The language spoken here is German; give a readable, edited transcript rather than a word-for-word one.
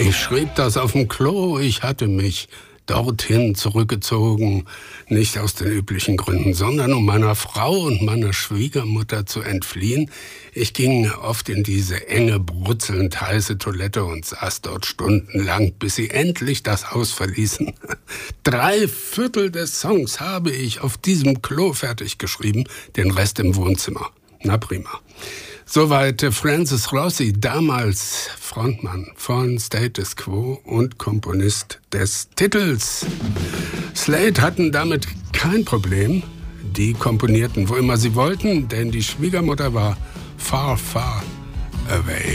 Ich schrieb das auf dem Klo, ich hatte mich dorthin zurückgezogen, nicht aus den üblichen Gründen, sondern um meiner Frau und meiner Schwiegermutter zu entfliehen. Ich ging oft in diese enge, brutzelnd heiße Toilette und saß dort stundenlang, bis sie endlich das Haus verließen. 3/4 des Songs habe ich auf diesem Klo fertig geschrieben, den Rest im Wohnzimmer. Na prima. Soweit Francis Rossi, damals Frontmann von Status Quo und Komponist des Titels. Slade hatten damit kein Problem. Die komponierten, wo immer sie wollten, denn die Schwiegermutter war far, far away.